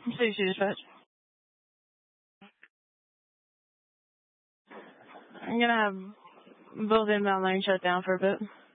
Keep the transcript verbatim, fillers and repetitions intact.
Sushi dispatch. I'm gonna have both inbound lanes shut down for a bit.